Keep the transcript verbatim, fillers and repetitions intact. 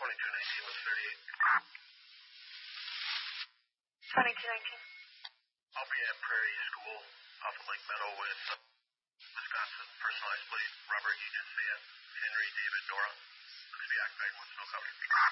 twenty-two nineteen with thirty-eight. twenty-two nineteen. I'll be at Prairie School off of Lake Meadow with uh, Wisconsin personalized plate. Robert Eugene Fayette, Henry David Dora. Looks to be activated with no coverage.